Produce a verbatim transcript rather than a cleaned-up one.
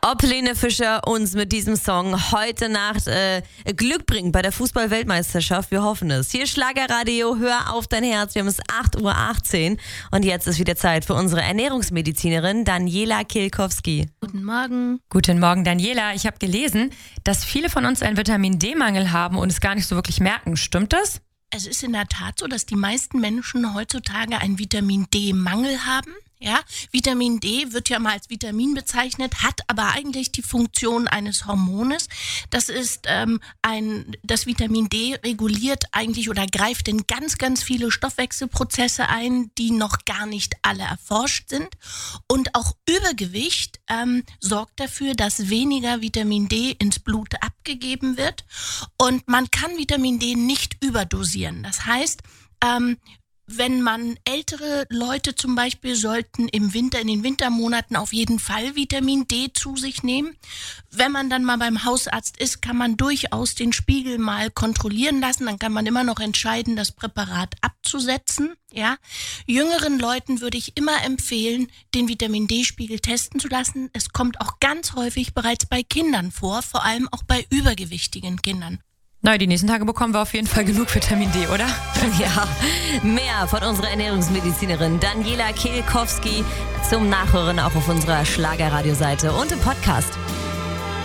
Ob Helene Fischer uns mit diesem Song heute Nacht äh, Glück bringt bei der Fußball-Weltmeisterschaft, wir hoffen es. Hier Schlagerradio, hör auf dein Herz, wir haben es acht Uhr achtzehn und jetzt ist wieder Zeit für unsere Ernährungsmedizinerin Daniela Kielkowski. Guten Morgen. Guten Morgen, Daniela. Ich habe gelesen, dass viele von uns einen Vitamin-D-Mangel haben und es gar nicht so wirklich merken. Stimmt das? Es ist in der Tat so, dass die meisten Menschen heutzutage einen Vitamin-D-Mangel haben. Ja, Vitamin D wird ja mal als Vitamin bezeichnet, hat aber eigentlich die Funktion eines Hormones. Das ist ähm, ein, das Vitamin D reguliert eigentlich oder greift in ganz, ganz viele Stoffwechselprozesse ein, die noch gar nicht alle erforscht sind. Und auch Übergewicht ähm, sorgt dafür, dass weniger Vitamin D ins Blut abgegeben wird. Und man kann Vitamin D nicht überdosieren. Das heißt, ähm, wenn man ältere Leute zum Beispiel sollten im Winter, in den Wintermonaten auf jeden Fall Vitamin D zu sich nehmen. Wenn man dann mal beim Hausarzt ist, kann man durchaus den Spiegel mal kontrollieren lassen. Dann kann man immer noch entscheiden, das Präparat abzusetzen. Ja, jüngeren Leuten würde ich immer empfehlen, den Vitamin D-Spiegel testen zu lassen. Es kommt auch ganz häufig bereits bei Kindern vor, vor allem auch bei übergewichtigen Kindern. Na, die nächsten Tage bekommen wir auf jeden Fall genug Vitamin D, oder? Ja, mehr von unserer Ernährungsmedizinerin Daniela Kielkowski zum Nachhören auch auf unserer Schlagerradioseite und im Podcast.